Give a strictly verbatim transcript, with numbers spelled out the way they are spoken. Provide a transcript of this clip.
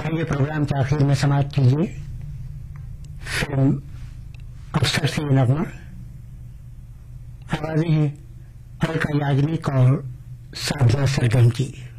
आइए प्रोग्राम के आखिर में समाप्त कीजिए फिल्म अफसर से ये नगमा, आवाजें हैं अलका याग्निक और साधना सरगम की।